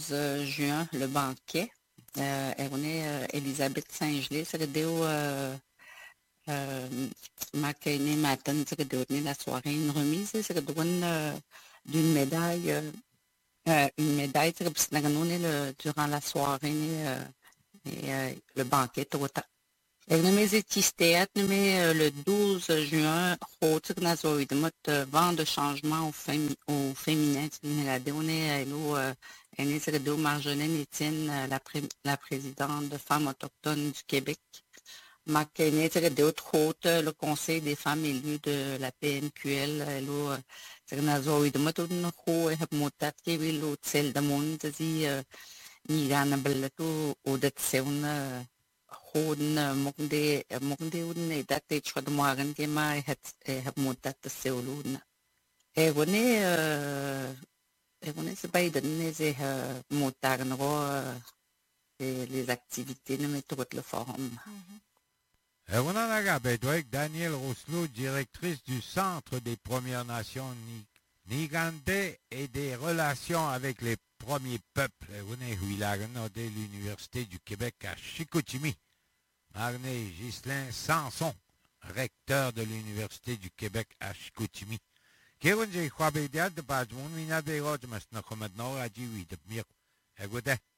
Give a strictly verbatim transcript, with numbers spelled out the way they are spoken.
douze euh, juin, le banquet. Euh, on est euh, Elisabeth Saint-Gelais, c'est que euh, euh, Marcaine Matin, c'est que la soirée, une remise, c'est que euh, d'une médaille, euh, euh, une médaille, c'est que le, durant la soirée, euh, et, euh, le banquet, tout Economie théâtre le douze juin, Rotig Nazoid, mot vent de changement au, fémi au féminin, la donnée, elle est Marjolaine Étienne, la, pré la présidente de Femmes autochtones du Québec. Marcaine, le Conseil des femmes élues de la P N Q L, elle est Nazoid, mot une ho, et motat, qui est l'hôtel de monde, dit, ni gana belato, ou de tseuna. Hon mokde mokde un edat e chod moagan ke ma het heb modat se ulun e wone e wone se baiden ne ze motagan ro les activités ne mettent le forum. Et on en a gabé avec Daniel Rousselot, directrice du Centre des Premières Nations Nigandais et des relations avec les premiers peuples. Et on est de l'Université du Québec à Chicoutimi. Marné Ghislain Sanson, recteur de l'Université du Québec à Chicoutimi. Kéron j'ai croisé de Badjoun, Mina de Rodgemas, n'a comme maintenant à Djiwi de Mir. Écoutez.